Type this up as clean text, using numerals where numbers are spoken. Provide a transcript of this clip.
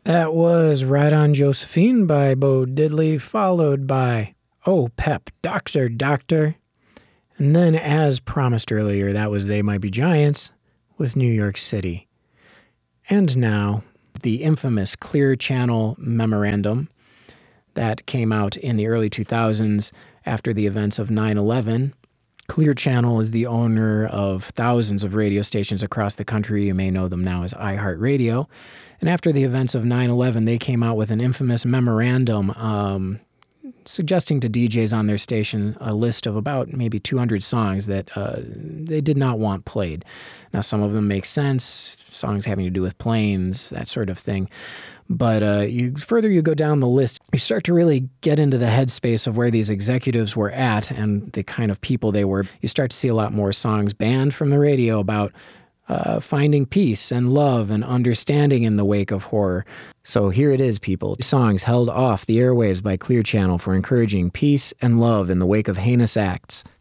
That was Ride on Josephine by Bo Diddley, followed by Oh Pep, Doctor, Doctor. And then, as promised earlier, that was They Might Be Giants with New York City. And now, the infamous Clear Channel Memorandum that came out in the early 2000s after the events of 9/11. Clear Channel is the owner of thousands of radio stations across the country. You may know them now as iHeartRadio. And after the events of 9/11, they came out with an infamous memorandum suggesting to DJs on their station a list of about maybe 200 songs that they did not want played. Now, some of them make sense, songs having to do with planes, that sort of thing. But further you go down the list, you start to really get into the headspace of where these executives were at and the kind of people they were. You start to see a lot more songs banned from the radio about finding peace and love and understanding in the wake of horror. So here it is, people. Songs held off the airwaves by Clear Channel for encouraging peace and love in the wake of heinous acts.